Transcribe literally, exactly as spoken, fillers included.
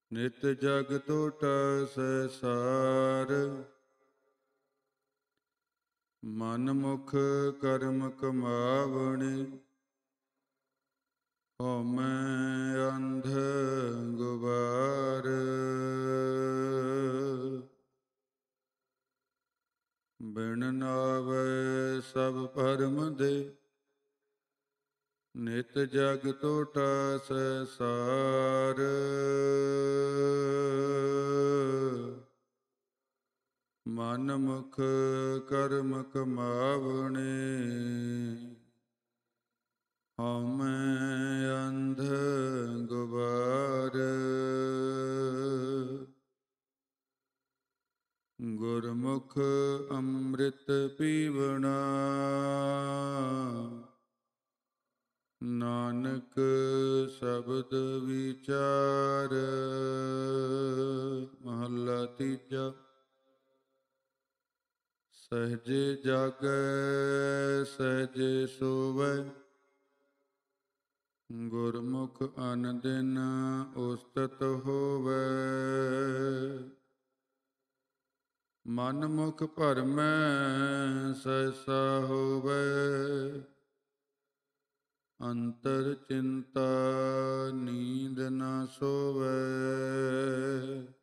ਨਿਤ ਜਗ ਟੋਟਾ ਸੈਸਾਰ। ਮਨ ਮੁਖ ਕਰਮ ਕਮਾਵਣੇ, ਹਉਮੈ ਅੰਧ ਗੁਬਾਰ। ਬਿਨ ਨਾਵੈ ਸਭ ਭਰਮ ਦੇ, ਨਿਤ ਜਗ ਟੋਟਾ ਸੈਸਾਰ। ਮਨ ਮੁਖ ਕਰਮ ਕਮਾਵਣੇ, ਹਉਮੈ ਅੰਧ ਗੁਬਾਰ। ਗੁਰਮੁਖ ਅੰਮ੍ਰਿਤ ਪੀਵਣਾ, ਨਾਨਕ ਸ਼ਬਦ ਵਿਚਾਰ। ਮਹੱਲਾ ਤੀਜਾ। ਸਹਜੇ ਜਾਗੈ ਸਹਜੇ ਸੋਵੈ, ਗੁਰਮੁਖ ਅਨ ਦਿਨ ਉਸਤਤ ਹੋਵੈ। ਮਨ ਮੁਖ ਭਰਮੈ ਸਹਿਸਾ ਹੋਵੈ, ਅੰਤਰ ਚਿੰਤਾ ਨੀਂਦ ਨ ਸੋਵੈ।